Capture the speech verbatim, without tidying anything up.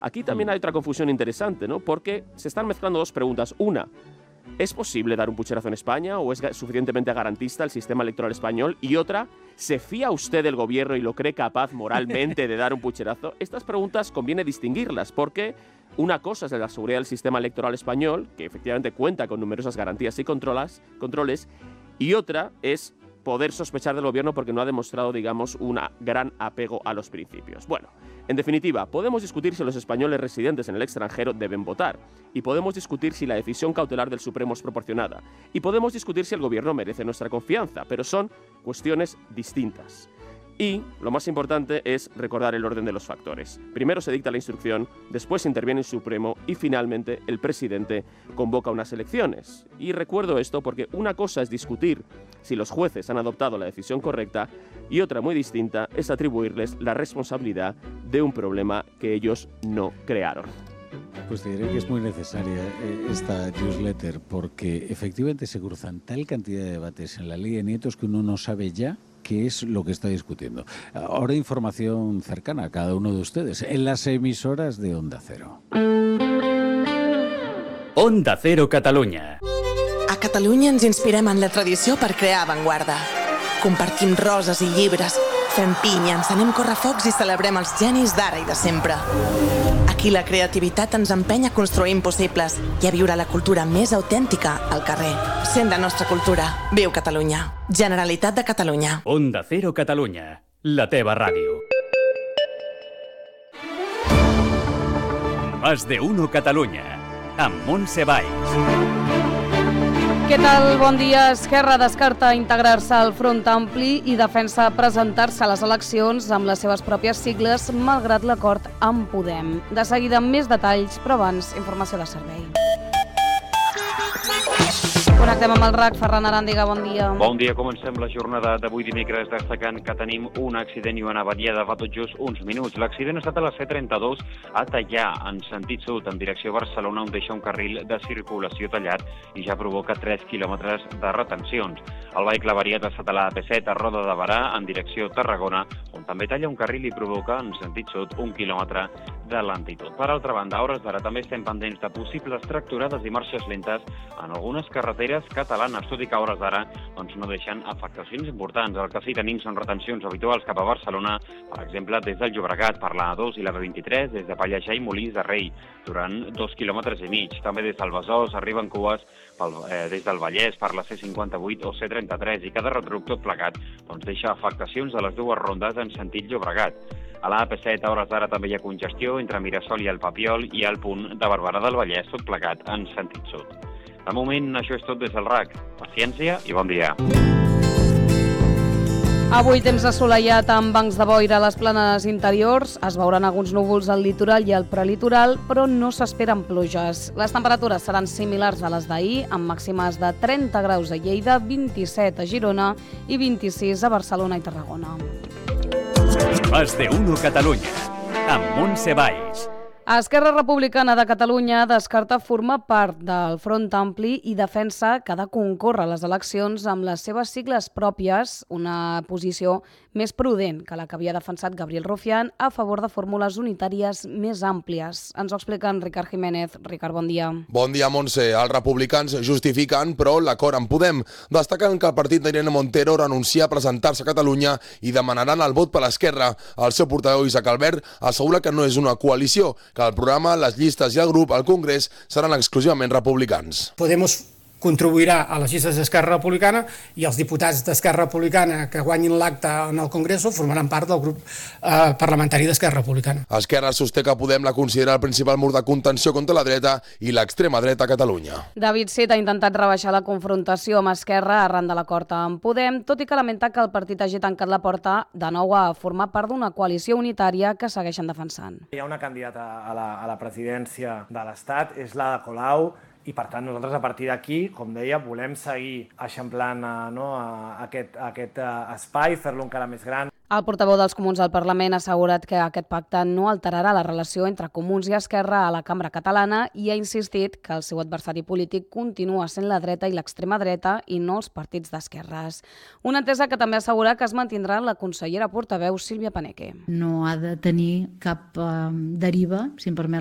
Aquí también hay otra confusión interesante, ¿no? Porque se están mezclando dos preguntas. Una, ¿es posible dar un pucherazo en España o es suficientemente garantista el sistema electoral español? Y otra, ¿se fía usted del gobierno y lo cree capaz moralmente de dar un pucherazo? Estas preguntas conviene distinguirlas porque una cosa es la seguridad del sistema electoral español, que efectivamente cuenta con numerosas garantías y controlas, controles, y otra es poder sospechar del gobierno porque no ha demostrado, digamos, un gran apego a los principios. Bueno, en definitiva, podemos discutir si los españoles residentes en el extranjero deben votar, y podemos discutir si la decisión cautelar del Supremo es proporcionada, y podemos discutir si el gobierno merece nuestra confianza, pero son cuestiones distintas. Y lo más importante es recordar el orden de los factores. Primero se dicta la instrucción, después interviene el Supremo y finalmente el presidente convoca unas elecciones. Y recuerdo esto porque una cosa es discutir si los jueces han adoptado la decisión correcta y otra muy distinta es atribuirles la responsabilidad de un problema que ellos no crearon. Pues te diré que es muy necesaria esta newsletter porque efectivamente se cruzan tal cantidad de debates en la ley de nietos que uno no sabe ya qué es lo que está discutiendo. Ahora información cercana a cada uno de ustedes en las emisoras de Onda Cero. Onda Cero Catalunya. A Catalunya ens inspirem en la tradició per crear avantguarda. Compartim roses i llibres, fem pinya, encenem correfocs i celebrem els genis d'ara i de sempre. Aquí la creativitat ens empeny a construir impossibles i a viure la cultura més autèntica al carrer. Sent la nostra cultura. Viu Catalunya. Generalitat de Catalunya. Onda Cero Catalunya. La teva ràdio. Más de uno Catalunya. Amb Montse Valls. Què tal? Bon dia. Esquerra descarta integrar-se al Front Ampli i defensa presentar-se a les eleccions amb les seves pròpies sigles, malgrat l'acord amb Podem. De seguida, més detalls, però abans, informació de servei. Connectem amb el R A C. Ferran Aràndiga, bon dia. Bon dia. Comencem la jornada d'avui dimecres destacant que tenim un accident i una avaria de fa tot just uns minuts. L'accident ha estat a la C trenta-dos a Tallà, en sentit sud, en direcció a Barcelona, on deixa un carril de circulació tallat i ja provoca tres quilòmetres de retencions. El vehicle avariat ha estat a la A P set a Roda de Berà, en direcció a Tarragona, on també talla un carril i provoca, en sentit sud, un quilòmetre de lentitud. Per altra banda, a hores d'ara també estem pendents de possibles tracturades i marxes lentes en algunes carreteres catalanes, tot i que a hores d'ara doncs, no deixen afectacions importants. El que sí tenim són retencions habituals cap a Barcelona, per exemple, des del Llobregat per la A dos i la B vint-i-tres, des de Pallejà i Molins de Rei, durant dos quilòmetres i mig. També des del Besòs arriben cues pel, eh, des del Vallès per la C cinquanta-vuit o C trenta-tres i cada retruc tot plegat doncs, deixa afectacions de les dues rondes en sentit Llobregat. A la A P set a hores d'ara també hi ha congestió entre Mirasol i el Papiol i al punt de Barberà del Vallès, tot plegat en sentit sud. De moment, això és tot des del R A C. Paciència i bon dia. Avui temps assolellat amb bancs de boira a les planes interiors. Es veuran alguns núvols al litoral i al prelitoral, però no s'esperen pluges. Les temperatures seran similars a les d'ahir, amb màximes de trenta graus a Lleida, vint-i-set a Girona i vint-i-sis a Barcelona i Tarragona. Más de uno Catalunya. Amb Montse Valls. Esquerra Republicana de Catalunya descarta formar part del Front Ampli i defensa que ha de concórrer a les eleccions amb les seves sigles pròpies, una posició més prudent que la que havia defensat Gabriel Rufián a favor de fórmules unitàries més àmplies. Ens ho explica en Ricard Jiménez. Ricard, bon dia. Bon dia, Montse. Els republicans justifiquen, però, l'acord amb Podem. Destaquen que el partit d'Irene Montero renuncia a presentar-se a Catalunya i demanaran el vot per l'esquerra. El seu portaveu, Isaac Albert, assegura que no és una coalició, que el programa, les llistes i el grup al Congrés seran exclusivament republicans. Podemos contribuirà a les llistes d'Esquerra Republicana i els diputats d'Esquerra Republicana que guanyin l'acte en el Congreso formaran part del grup eh, parlamentari d'Esquerra Republicana. Esquerra sosté que Podem la considera el principal mur de contenció contra la dreta i l'extrema dreta a Catalunya. David Cid ha intentat rebaixar la confrontació amb Esquerra arran de l'acord amb Podem, tot i que lamenta que el partit hagi tancat la porta de nou a formar part d'una coalició unitària que segueixen defensant. Hi ha una candidata a la, a la presidència de l'Estat, és la de Colau, i per tant nosaltres a partir d'aquí, com deia, volem seguir eixamplant no, aquest, aquest espai, fer-lo encara més gran. El portaveu dels Comuns al Parlament ha assegurat que aquest pacte no alterarà la relació entre Comuns i Esquerra a la cambra catalana i ha insistit que el seu adversari polític continua sent la dreta i l'extrema dreta i no els partits d'esquerres. Una entesa que també assegura que es mantindrà la consellera portaveu Sílvia Paneque. No ha de tenir cap eh, deriva, si em permet